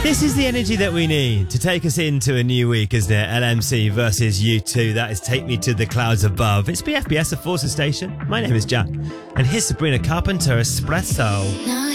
This is the energy that we need to take us into a new week, isn't it? LMC versus U2. That is Take Me to the Clouds Above. It's BFBS, a Forces station. My name is Jack. And here's Sabrina Carpenter, Espresso. Now